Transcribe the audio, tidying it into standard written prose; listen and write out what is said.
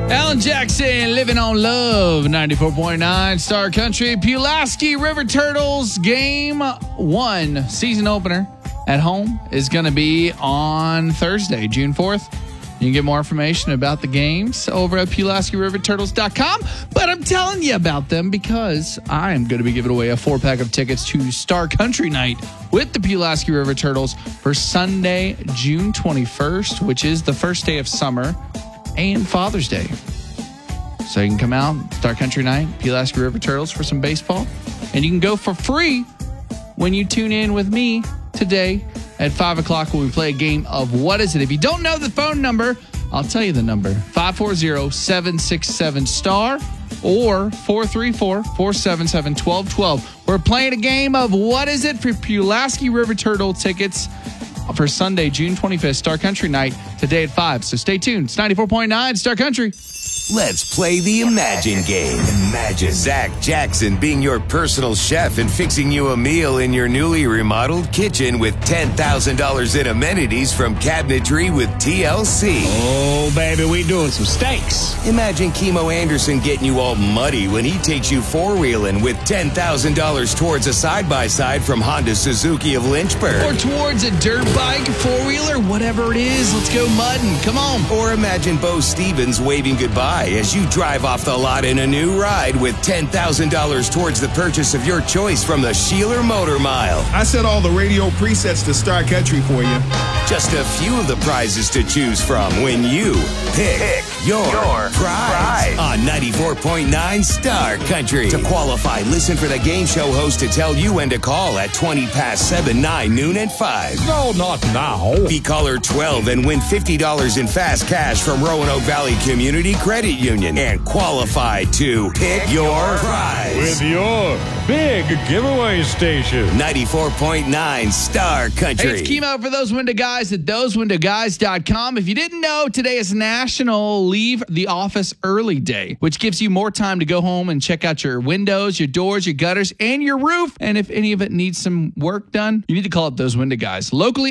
Alan Jackson, Living on Love, 94.9 Star Country. Pulaski River Turtles Game 1 season opener at home is going to be on Thursday, June 4th. You can get more information about the games over at PulaskiRiverTurtles.com. But I'm telling you about them because I am going to be giving away a 4-pack of tickets to Star Country Night with the Pulaski River Turtles for Sunday, June 21st, which is the first day of summer and Father's Day. So you can come out, Star Country Night, Pulaski River Turtles for some baseball. And you can go for free when you tune in with me today at 5 o'clock when we play a game of What Is It? If you don't know the phone number, I'll tell you the number. 540-767-STAR or 434-477-1212. We're playing a game of What Is It? For Pulaski River Turtle tickets for Sunday, June 25th, Star Country Night, today at 5. So stay tuned. It's 94.9 Star Country. Let's play the Imagine game. Imagine Zach Jackson being your personal chef and fixing you a meal in your newly remodeled kitchen with $10,000 in amenities from Cabinetry with TLC. Oh, baby, we doing some steaks. Imagine Chemo Anderson getting you all muddy when he takes you four-wheeling with $10,000 towards a side-by-side from Honda Suzuki of Lynchburg. Or towards a dirt bike, four-wheeler, whatever it is. Let's go mudding. Come on. Or imagine Bo Stevens waving goodbye as you drive off the lot in a new ride with $10,000 towards the purchase of your choice from the Sheeler Motor Mile. I set all the radio presets to Star Country for you. Just a few of the prizes to choose from when you pick your prize on 94.9 Star Country. To qualify, listen for the game show host to tell you when to call at 20 past 7, 9, noon, and 5. No, not now. Be caller 12 and win $50 in fast cash from Roanoke Valley Community Credit Union and qualify to pick your prize. With your big giveaway station. 94.9 Star Country. Hey, it's Chemo for Those Window Guys at thosewindowguys.com. If you didn't know, today is National Leave the Office Early Day, which gives you more time to go home and check out your windows, your doors, your gutters, and your roof. And if any of it needs some work done, you need to call up Those Window Guys. Locally